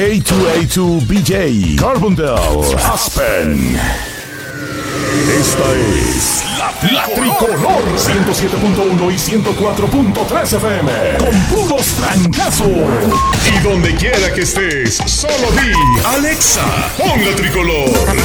A2A2 BJ, Carbondale, Aspen. Esta es la Tricolor 107.1 y 104.3 FM. Con puros trancazos. Y donde quiera que estés, solo di Alexa, pon la Tricolor.